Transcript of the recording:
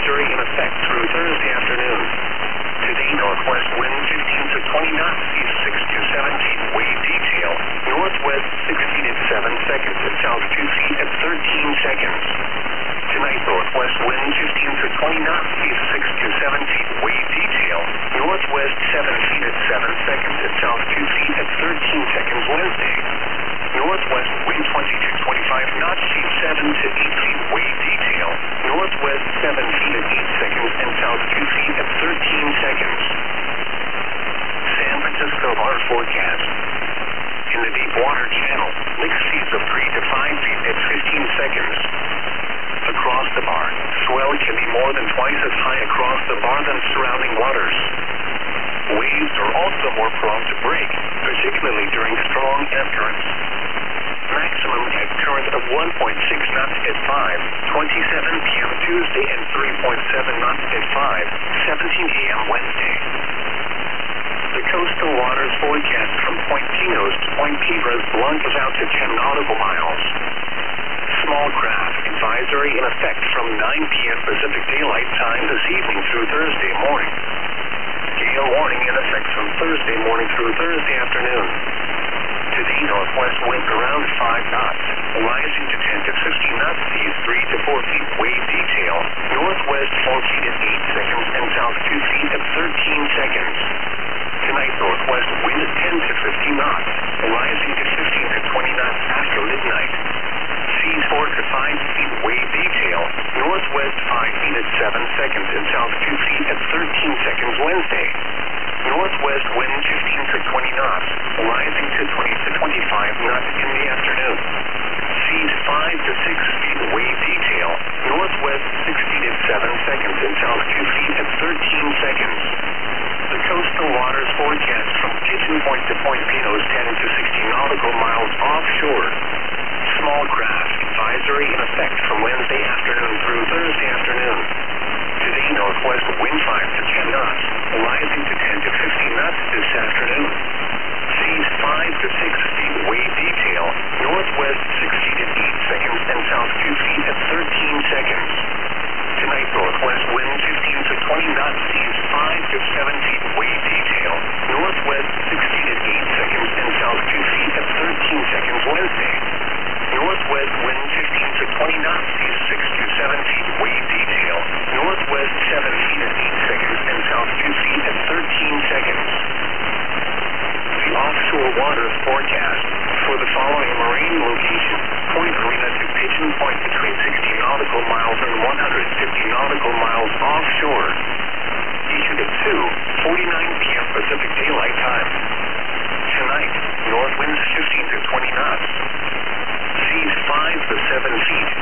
advisory in effect through Thursday afternoon. Today, northwest wind 15 to 20 knots, east 6 to 17, wave detail. Northwest 16 at 7 seconds, and south 2 feet at 13 seconds. Tonight, northwest wind 15 to 20 knots, east 6 to 17, wave detail. Northwest 7 feet at 7 seconds, and south 2 feet at 13 seconds Wednesday. Northwest wind 20 to 25 knots, east 7 to 8 feet, wave detail. Northwest 7 feet at 8 seconds, and south 2 feet at 13 seconds. San Francisco water forecast. In the deep water channel, mixed seas of 3 to 5 feet at 15 seconds. Across the bar, swell can be more than twice as high across the bar than surrounding waters. Waves are also more prone to break, particularly during strong ebb currents. Maximum ebb current of 1.6 knots at 5:27 p.m. Tuesday and 3.7 knots at 5:17 a.m. Wednesday. The coastal waters forecast from Point Pinos to Point Piedras Blancas out to 10 nautical miles. Small craft advisory in effect from 9 p.m. Pacific Daylight Time this evening through Thursday morning. Gale warning in effect from Thursday morning through Thursday afternoon. Today, northwest wind around 5 knots, rising to 10 to 15 knots, seas 3 to 4 feet, wave detail. Northwest 4 feet at 8 seconds, and south 2 feet at 13 seconds. Tonight, northwest wind 10 to 15 knots, rising to 15 to 20 knots after midnight. Seas 4 to 5 feet, wave detail. Northwest 5 feet at 7 seconds, and south 2 feet at 13 seconds Wednesday. Northwest wind 15 to 20 knots, rising to 20 to 25 knots in the afternoon. Seas 5 to 6 feet, wave detail. Northwest 6 feet at 7 seconds, and south 2 feet at 13 seconds. The coastal waters forecast from Pigeon Point to Point Pinos 10 to 60 nautical miles offshore. Small craft advisory in effect from Wednesday afternoon through Thursday afternoon. Today, northwest wind 5 to 10 knots, rising to 10 to 15 knots this afternoon. Seas 5 to 6 feet, wave detail. Northwest 6 feet at 8 seconds, and south 2 feet at 13 seconds. Tonight, northwest wind 15 to 20 knots, seas 5 to 7 feet, wave detail. Northwest 6 feet at 8 seconds, and south 2 feet at 13 seconds Wednesday. Northwest wind 15 to 20 knots, seas 6 to 7 feet, wave detail. Northwest 7 feet at 8 seconds, and south 2 feet at 13 seconds. The offshore waters forecast for the following marine location: Point Arena to Pigeon Point between 60 nautical miles and 150 nautical miles offshore. Issued at 2:49 p.m. Pacific Daylight Time. Tonight, north winds 15 to 20 knots. Seas 5 to 7 feet,